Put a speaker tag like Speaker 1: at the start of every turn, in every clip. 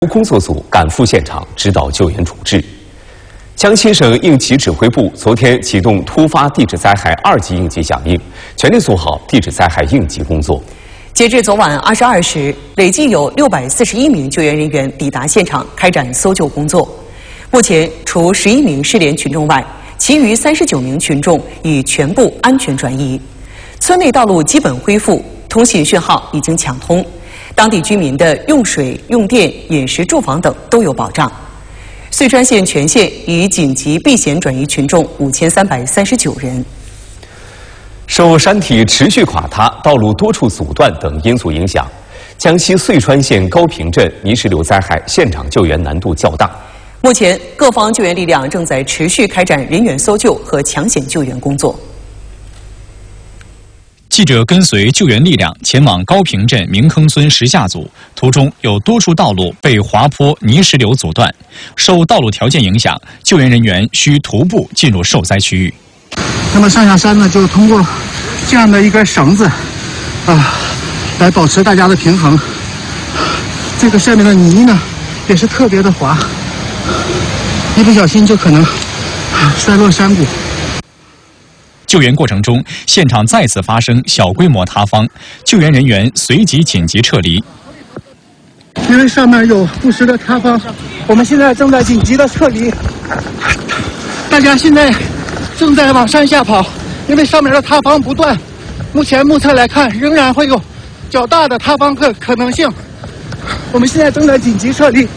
Speaker 1: 工作组赶赴现场指导救援处置。江西省应急指挥部昨天启动突发地质灾害2级应急响应，全力做好地质灾害应急工作。
Speaker 2: 截至昨晚22时，累计有641名救援人员抵达现场开展搜救工作。目前，除11名失联群众外，其余39名群众已全部安全转移。村内道路基本恢复，通信讯号已经抢通，当地居民的用水、用电、饮食、住房等都有保障。遂川县全县已紧急避险转移群众5339人。
Speaker 1: 受山体持续垮塌、道路多处阻断等因素影响，江西遂川县高坪镇泥石流灾害现场救援难度较大。
Speaker 2: 目前，各方救援力量正在持续开展人员搜救和抢险救援工作。
Speaker 3: 记者跟随救援力量前往高坪镇明坑村石下组，途中有多处道路被滑坡泥石流阻断，受道路条件影响，救援人员需徒步进入受灾区域。
Speaker 4: 那么上下山呢，就通过这样的一根绳子，来保持大家的平衡。这个下面的泥呢，也是特别的滑，一不小心就可能摔落山谷。
Speaker 3: 救援过程中，现场再次发生小规模塌方，救援人员随即紧急撤离。
Speaker 4: 因为上面有不时的塌方，我们现在正在紧急的撤离。大家现在正在往山下跑，因为上面的塌方不断。目前目测来看，仍然会有较大的塌方可能性。我们现在正在紧急撤离。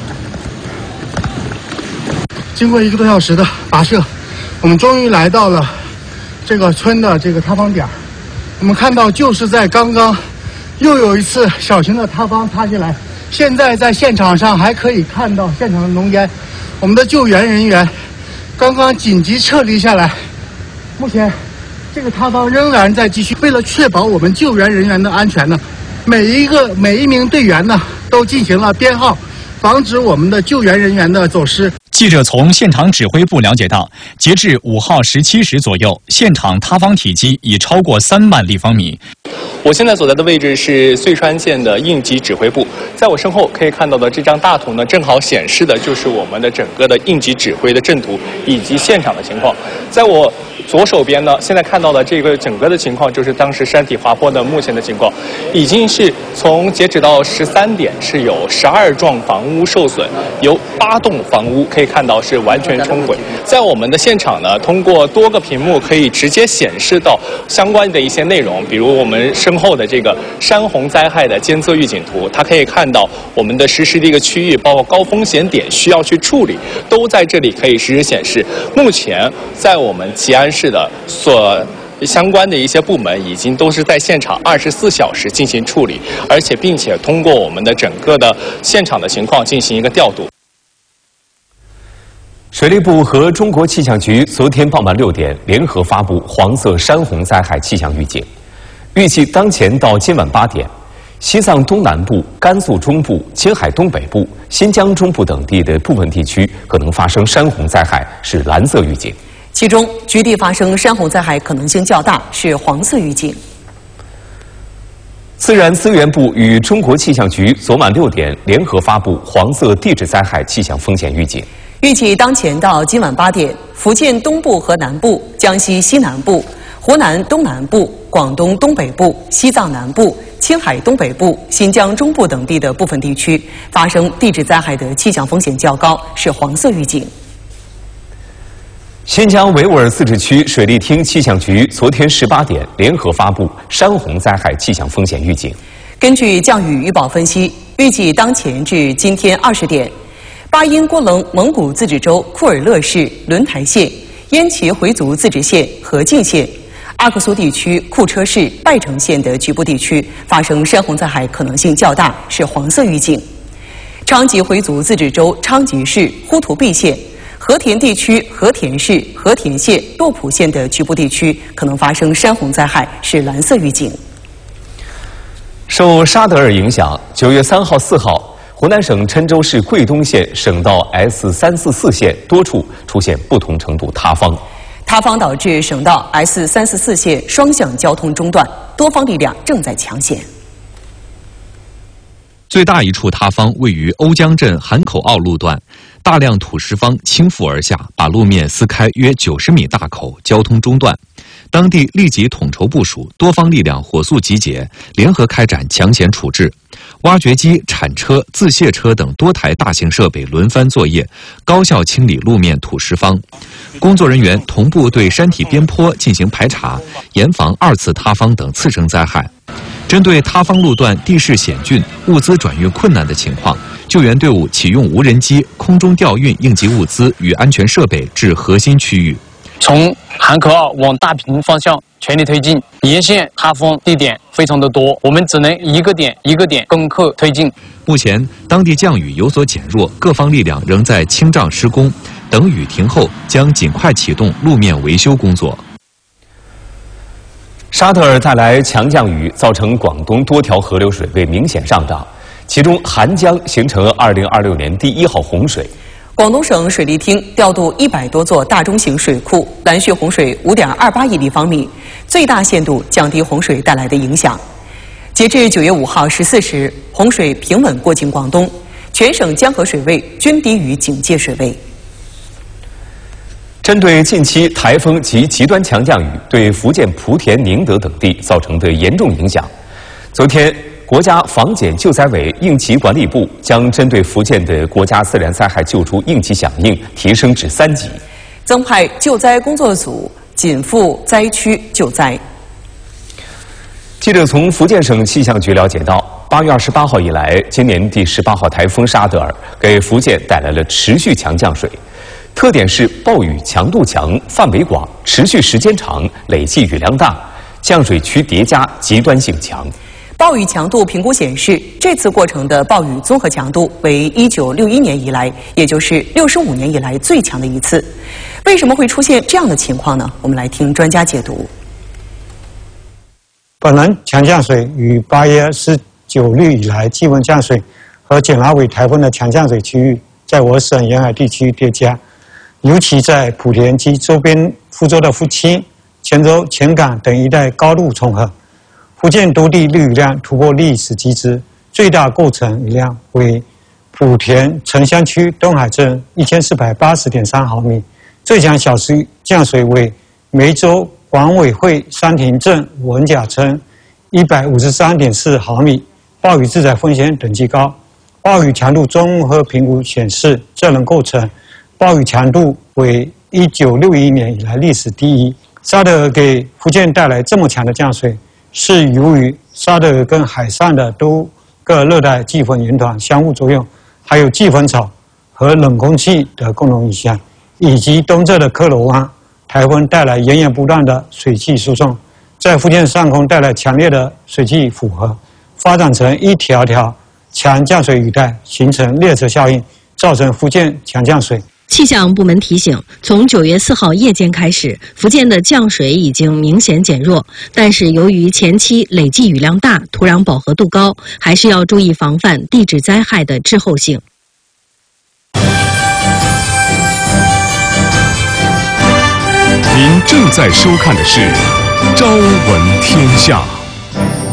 Speaker 4: 经过1个多小时的跋涉，我们终于来到了这个村的这个塌方点。我们看到就是在刚刚又有一次小型的塌方塌下来，现在在现场上还可以看到现场的浓烟。我们的救援人员刚刚紧急撤离下来，目前这个塌方仍然在继续。为了确保我们救援人员的安全呢，每一名队员呢都进行了编号，防止我们的救援人员的走失。
Speaker 3: 记者从现场指挥部了解到，截至5号17时左右，现场塌方体积已超过3万立方米。
Speaker 5: 我现在所在的位置是遂川县的应急指挥部，在我身后可以看到的这张大图呢，正好显示的就是我们的整个的应急指挥的阵图以及现场的情况。在我左手边呢，现在看到的这个整个的情况就是当时山体滑坡的目前的情况，已经是从截止到13点是有12幢房屋受损，有8栋房屋可以看到是完全冲毁。在我们的现场呢，通过多个屏幕可以直接显示到相关的一些内容，比如我们身后的这个山洪灾害的监测预警图，它可以看到我们的实时的一个区域，包括高风险点需要去处理，都在这里可以实时显示。目前在我们吉安市的相关的一些部门已经都是在现场24小时进行处理，并且通过我们的整个的现场的情况进行一个调度。
Speaker 1: 水利部和中国气象局昨天傍晚6点联合发布黄色山洪灾害气象预警，预计当前到今晚8点，西藏东南部、甘肃中部、青海东北部、新疆中部等地的部分地区可能发生山洪灾害，是蓝色预警。
Speaker 2: 其中，局地发生山洪灾害可能性较大，是黄色预警。
Speaker 1: 自然资源部与中国气象局昨晚6点联合发布黄色地质灾害气象风险预警。
Speaker 2: 预计当前到今晚8点，福建东部和南部、江西西南部、湖南东南部、广东东北部、西藏南部、青海东北部、新疆中部等地的部分地区发生地质灾害的气象风险较高，是黄色预警。
Speaker 1: 新疆维吾尔自治区水利厅气象局昨天18点联合发布山洪灾害气象风险预警。
Speaker 2: 根据降雨预报分析，预计当前至今天20点，巴音郭楞蒙古自治州库尔勒市轮台县、烟茄回族自治县和静县、阿克苏地区库车市拜城县的局部地区发生山洪灾害可能性较大，是黄色预警。昌吉回族自治州昌吉市呼图壁县、和田地区和田市、和田县、洛浦县的局部地区可能发生山洪灾害，是蓝色预警。
Speaker 1: 受沙德尔影响，9月3号、4号，湖南省郴州市桂东县省道 S344线多处出现不同程度塌方。
Speaker 2: 塌方导致省道 S344线双向交通中断，多方力量正在抢险。
Speaker 3: 最大一处塌方位于瓯江镇韩口坳路段，大量土石方倾覆而下，把路面撕开约90米大口，交通中断。当地立即统筹部署，多方力量火速集结，联合开展抢险处置。挖掘机、铲车、自卸车等多台大型设备轮番作业，高效清理路面土石方。工作人员同步对山体边坡进行排查，严防2次塌方等次生灾害。针对塌方路段地势险峻、物资转运困难的情况，救援队伍启用无人机空中调运应急物资与安全设备至核心区域。
Speaker 6: 从韩口坳往大坪方向全力推进，沿线塌方地点非常的多，我们只能一个点一个点攻克推进。
Speaker 3: 目前当地降雨有所减弱，各方力量仍在清障施工，等雨停后将尽快启动路面维修工作。
Speaker 1: 沙特尔带来强降雨，造成广东多条河流水位明显上涨，其中韩江形成2026年第1号洪水。
Speaker 2: 广东省水利厅调度100多座大中型水库拦蓄洪水5.28亿立方米，最大限度降低洪水带来的影响。截至9月5号14时，洪水平稳过境广东，全省江河水位均低于警戒水位。
Speaker 1: 针对近期台风及极端强降雨对福建莆田、宁德等地造成的严重影响，昨天，国家防检救灾委应急管理部将针对福建的国家自然灾害救助应急响应提升至3级，
Speaker 2: 增派救灾工作组紧赴灾区救灾。
Speaker 1: 记者从福建省气象局了解到，8月28号以来，今年第18号台风沙德尔给福建带来了持续强降水，特点是暴雨强度强、范围广、持续时间长、累计雨量大，降水区叠加，极端性强。
Speaker 2: 暴雨强度评估显示，这次过程的暴雨综合强度为1961年以来，也就是65年以来最强的一次。为什么会出现这样的情况呢？我们来听专家解读。
Speaker 7: 本轮强降水与8月19日以来季风降水和简拉尾台风的强降水区域在我省沿海地区叠加，尤其在莆田及周边福州的福清、泉州、前港等一带高度重合，福建多地日雨量突破历史极值，最大构成雨量为莆田城乡区东海镇1480.3毫米，最强小时降水为梅州管委会山亭镇文甲村153.4毫米，暴雨致灾风险等级高。暴雨强度综合评估显示，这能构成暴雨强度为1961年以来历史第一。沙德尔给福建带来这么强的降水，是由于沙德尔跟海上的多个热带季风云团相互作用，还有季风槽和冷空气的共同影响，以及东侧的科罗湾台风带来源源不断的水汽输送，在福建上空带来强烈的水汽复合，发展成一条条强降水雨带，形成列车效应，造成福建强降水。
Speaker 8: 气象部门提醒，从9月4号夜间开始，福建的降水已经明显减弱，但是由于前期累计雨量大、土壤饱和度高，还是要注意防范地质灾害的滞后性。
Speaker 9: 您正在收看的是《朝闻天下》。